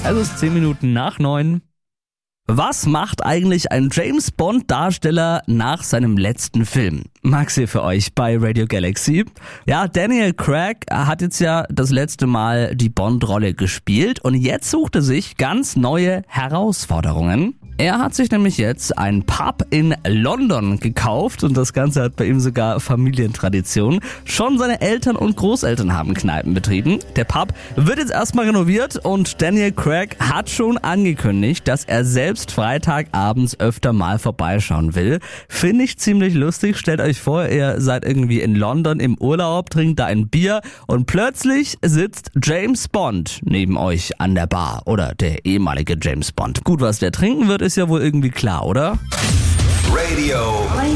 Es ist 10 Minuten nach 9. Was macht eigentlich ein James-Bond-Darsteller nach seinem letzten Film? Max hier für euch bei Radio Galaxy. Ja, Daniel Craig hat jetzt ja das letzte Mal die Bond-Rolle gespielt und jetzt sucht er sich ganz neue Herausforderungen. Er hat sich nämlich jetzt einen Pub in London gekauft und das Ganze hat bei ihm sogar Familientradition. Schon seine Eltern und Großeltern haben Kneipen betrieben. Der Pub wird jetzt erstmal renoviert und Daniel Craig hat schon angekündigt, dass er selbst Freitagabends öfter mal vorbeischauen will. Finde ich ziemlich lustig. Stellt euch vor, ihr seid irgendwie in London im Urlaub, trinkt da ein Bier und plötzlich sitzt James Bond neben euch an der Bar oder der ehemalige James Bond. Gut, was der trinken wird, ist ja wohl irgendwie klar, oder? Radio